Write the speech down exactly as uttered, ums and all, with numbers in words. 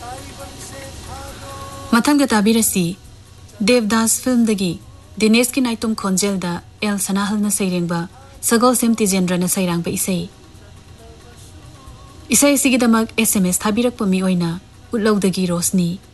मथंग ताबीरसी Devdas film दगी Dinesh की नाइतुम खोंजेल दा L सनाहल न सैरेंबा सगोल सेम तिजेंद्र न सैरांग बा इसै इसै सिगी दमक एसएमएस थाबीरक पमी ओइना उलौदगी रोशनी